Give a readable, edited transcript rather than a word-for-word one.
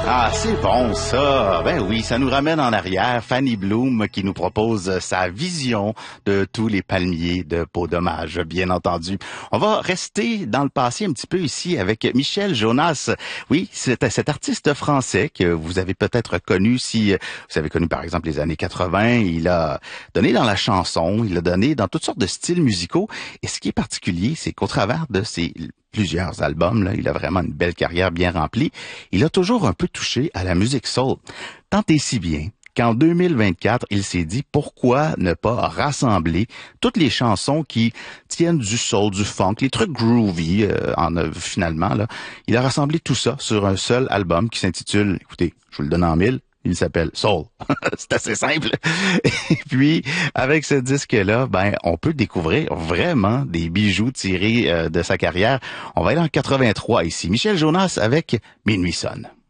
Ah, c'est bon ça. Ben oui, ça nous ramène en arrière. Fanny Bloom qui nous propose sa vision de tous les palmiers de Peau Dommage, bien entendu. On va rester dans le passé un petit peu ici avec Michel Jonas. Oui, c'est cet artiste français que vous avez peut-être connu si vous avez connu par exemple les années 80. Il a donné dans la chanson, il a donné dans toutes sortes de styles musicaux. Et ce qui est particulier, c'est qu'au travers de ses plusieurs albums, là, il a vraiment une belle carrière bien remplie. Il a toujours un peu touché à la musique soul. Tant et si bien qu'en 2024, il s'est dit pourquoi ne pas rassembler toutes les chansons qui tiennent du soul, du funk, les trucs groovy finalement. Là. Il a rassemblé tout ça sur un seul album qui s'intitule, écoutez, je vous le donne en mille, il s'appelle Soul. C'est assez simple. Et puis, avec ce disque-là, ben, on peut découvrir vraiment des bijoux tirés de sa carrière. On va aller en 83 ici. Michel Jonas avec Minuit sonne.